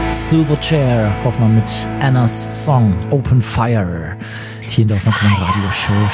Silverchair, Hoffmann mit Annas Song Open Fire. Hier in der Hoffmann Radio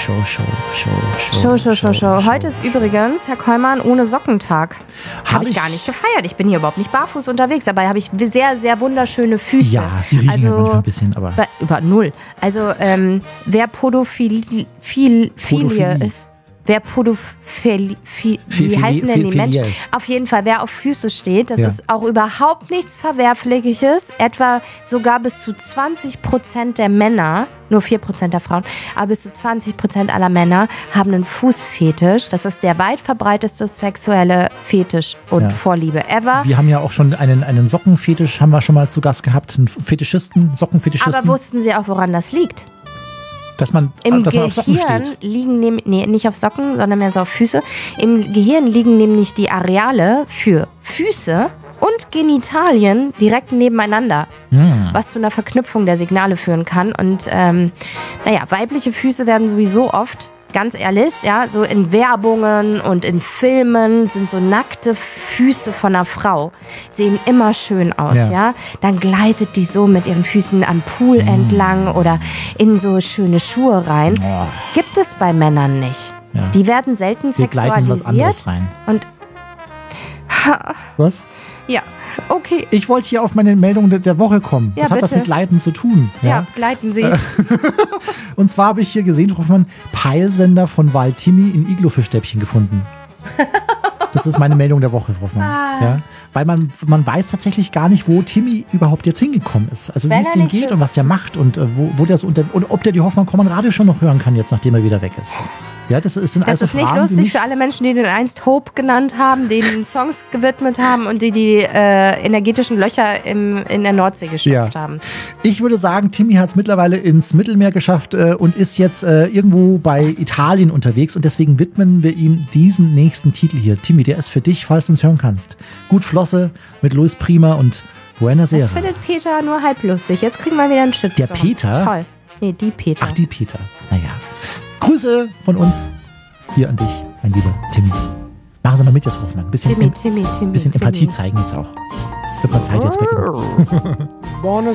Show. Heute ist übrigens, Herr Kollmann, ohne Sockentag. Habe ich gar nicht gefeiert. Ich bin hier überhaupt nicht barfuß unterwegs. Dabei habe ich sehr, sehr wunderschöne Füße. Ja, sie riechen ja manchmal ein bisschen, aber... Über null. Also, wer Pädophilie ist... Wer wie heißen denn die Menschen? Auf jeden Fall, wer auf Füße steht, das ist auch überhaupt nichts Verwerfliches. Etwa sogar bis zu 20% der Männer, nur 4% der Frauen, aber bis zu 20% aller Männer haben einen Fußfetisch. Das ist der weit verbreiteste sexuelle Fetisch und Vorliebe ever. Wir haben ja auch schon einen Sockenfetisch, haben wir schon mal zu Gast gehabt, einen Sockenfetischisten. Aber wussten Sie auch, woran das liegt? Dass man auf Socken steht. Nicht auf Socken, sondern mehr so auf Füße. Im Gehirn liegen nämlich die Areale für Füße und Genitalien direkt nebeneinander, was zu einer Verknüpfung der Signale führen kann. Und weibliche Füße werden sowieso oft, ganz ehrlich, so in Werbungen und in Filmen sind so nackte Füße von einer Frau, sehen immer schön aus, Dann gleitet die so mit ihren Füßen am Pool entlang oder in so schöne Schuhe rein. Oh. Gibt es bei Männern nicht. Ja. Die werden selten sexualisiert. Wir gleiten was anderes rein. Und was? Ja, okay. Ich wollte hier auf meine Meldung der Woche kommen. Das hat was mit Gleiten zu tun. Ja, gleiten Sie. Und zwar habe ich hier gesehen, Hoffmann, Peilsender von Val Timmy in Iglo-Fischstäbchen gefunden. Das ist meine Meldung der Woche, Frau Hoffmann. Ja? Weil man weiß tatsächlich gar nicht, wo Timmy überhaupt jetzt hingekommen ist. Also wie es dem geht und was der macht und wo der so und ob der die Hoffmann-Kommern Radio schon noch hören kann, jetzt nachdem er wieder weg ist. Ja, das sind also Fragen, nicht lustig für alle Menschen, die den einst Hope genannt haben, denen Songs gewidmet haben und die energetischen Löcher in der Nordsee gestopft haben. Ich würde sagen, Timmy hat es mittlerweile ins Mittelmeer geschafft und ist jetzt irgendwo bei Italien unterwegs und deswegen widmen wir ihm diesen nächsten Titel hier. Timmy, der ist für dich, falls du uns hören kannst. Gut Flosse mit Luis Prima und Buena Sera. Das findet Peter nur halb lustig. Jetzt kriegen wir wieder einen Shitstorm. Der Peter? Toll. Nee, die Peter. Ach, die Peter. Naja. Grüße von uns hier an dich, mein lieber Timmy. Machen Sie mal mit jetzt, Hoffmann. Ein bisschen Empathie zeigen jetzt auch. Wird mal Zeit jetzt bei Ihnen.